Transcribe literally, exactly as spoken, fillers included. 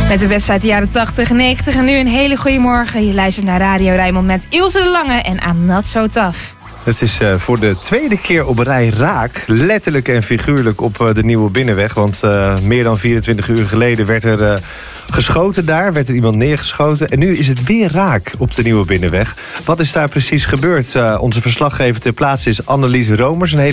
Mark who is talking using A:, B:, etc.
A: Met de beste uit de jaren tachtig en negentig. En nu een hele goede morgen. Je luistert naar Radio Rijnmond met Ilse de Lange en I'm Not So Tough.
B: Het is uh, voor de tweede keer op rij raak, letterlijk en figuurlijk, op uh, de Nieuwe Binnenweg. Want uh, meer dan vierentwintig uur geleden werd er uh, geschoten daar, werd er iemand neergeschoten. En nu is het weer raak op de Nieuwe Binnenweg. Wat is daar precies gebeurd? Uh, onze verslaggever ter plaatse is Annelies Romers. Een hele